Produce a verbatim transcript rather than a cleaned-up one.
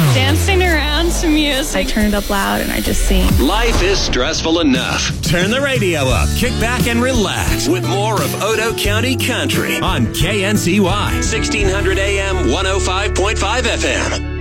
Dancing around to music. I turn it up loud and I just sing. Life is stressful enough. Turn the radio up, kick back and relax with more of Odo County Country on K N C Y, sixteen hundred A M, one oh five point five F M.